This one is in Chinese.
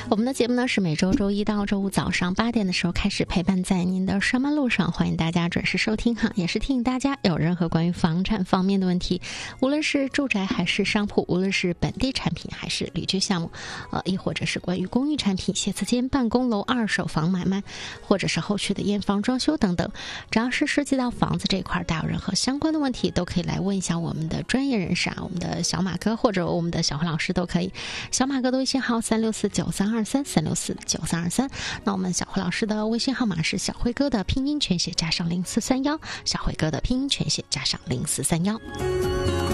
我们的节目呢是每周周一到周五早上8点的时候开始陪伴在您的上班路上，欢迎大家准时收听哈，也是提醒大家有任何关于房产方面的问题，无论是住宅还是商铺，无论是本地产品还是旅居项目，亦或者是关于公寓产品、写字间、办公楼、二手房买卖，或者是后续的验房、装修等等，只要是涉及到房子这一块，大有任何相关的问题，都可以来问一下我们的专业人士啊，我们的小马哥或者我们的小辉老师都可以。小马哥的微信号3649323，3649323。那我们小辉老师的微信号码是小辉哥的拼音全写加上0431，小辉哥的拼音全写加上0431。